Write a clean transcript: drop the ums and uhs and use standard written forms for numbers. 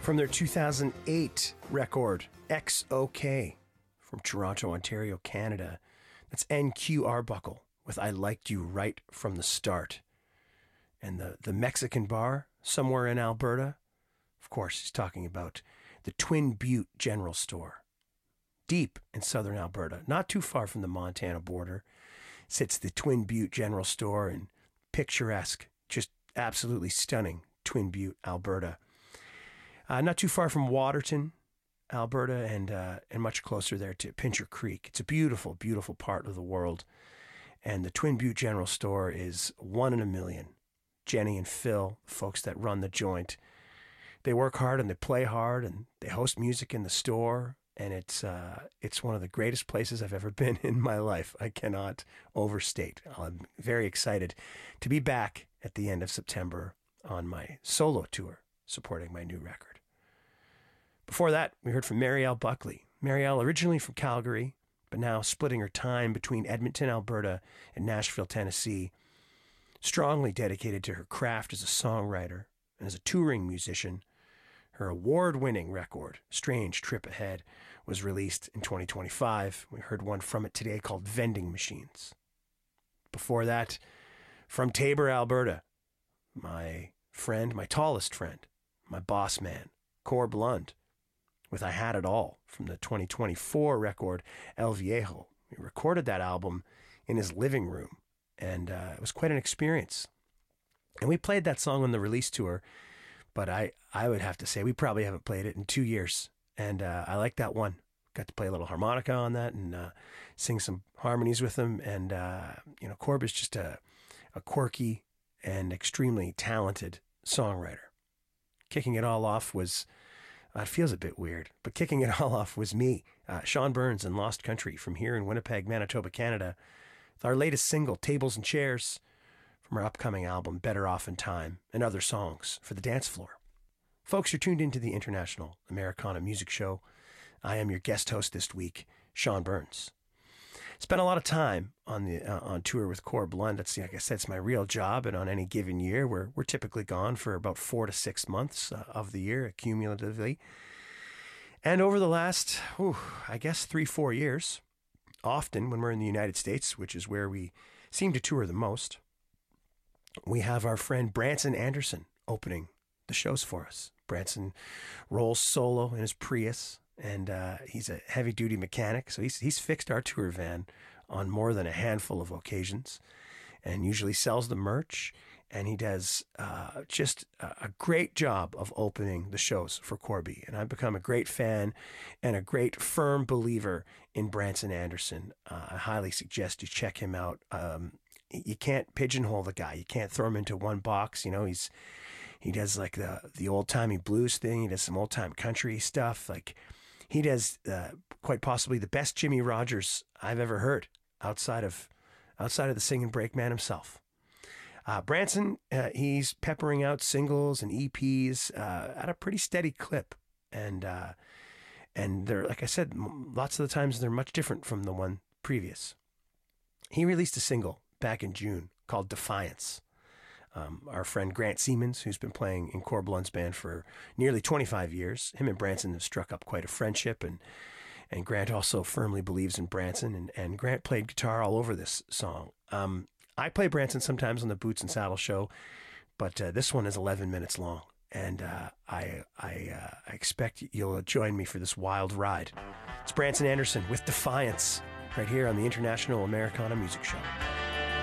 from their 2008 record, XOK, from Toronto, Ontario, Canada. That's NQ Arbuckle with I Liked You Right from the Start. And the Mexican bar somewhere in Alberta, of course, he's talking about the Twin Butte General Store. Deep in southern Alberta, not too far from the Montana border, sits the Twin Butte General Store in picturesque, just absolutely stunning Twin Butte, Alberta. Not too far from Waterton, Alberta, and much closer there to Pincher Creek. It's a beautiful, beautiful part of the world. And the Twin Butte General Store is one in a million. Jenny and Phil, folks that run the joint, they work hard and they play hard and they host music in the store. And it's one of the greatest places I've ever been in my life. I cannot overstate. I'm very excited to be back at the end of September on my solo tour, supporting my new record. Before that, we heard from Marielle Buckley. Marielle, originally from Calgary, but now splitting her time between Edmonton, Alberta, and Nashville, Tennessee, strongly dedicated to her craft as a songwriter and as a touring musician. Her award-winning record, Strange Trip Ahead, was released in 2025. We heard one from it today called Vending Machines. Before that, from Taber, Alberta, my friend, my tallest friend, my boss man, Corb Lund, with I Had It All from the 2024 record El Viejo. We recorded that album in his living room, and it was quite an experience. And we played that song on the release tour, but I would have to say we probably haven't played it in 2 years, and I like that one. Got to play a little harmonica on that and sing some harmonies with him, and Corb is just a quirky and extremely talented songwriter. Kicking it all off was, it feels a bit weird, but kicking it all off was me, Sean Burns and Lost Country from here in Winnipeg, Manitoba, Canada, with our latest single, Tables and Chairs, from our upcoming album, Better Off in Time, and other songs for the dance floor. Folks, you're tuned into the International Americana Music Show. I am your guest host this week, Sean Burns. Spent a lot of time on tour with Corb Lund. That's, like I said, it's my real job, and on any given year, we're typically gone for about 4 to 6 months of the year, cumulatively. And over the last, 3-4 years, often when we're in the United States, which is where we seem to tour the most, we have our friend Branson Anderson opening the shows for us. Branson rolls solo in his Prius, and he's a heavy-duty mechanic, so he's fixed our tour van on more than a handful of occasions, and usually sells the merch, and he does just a great job of opening the shows for Corby. And I've become a great fan and a great firm believer in Branson Anderson. I highly suggest you check him out. You can't pigeonhole the guy. You can't throw him into one box. He does like the old-timey blues thing. He does some old-time country stuff. Like, he does quite possibly the best Jimmy Rogers I've ever heard outside of the singing break man himself. Branson, he's peppering out singles and EPs at a pretty steady clip, and they're, like I said, lots of the times they're much different from the one previous. He released a single back in June called Defiance. Our friend Grant Siemens, who's been playing in Corb Lund's band for nearly 25 years, him and Branson have struck up quite a friendship, and Grant also firmly believes in Branson, and Grant played guitar all over this song. I play Branson sometimes on the Boots and Saddle show, but this one is 11 minutes long, and I expect you'll join me for this wild ride. It's Branson Anderson with Defiance, right here on the International Americana Music Show.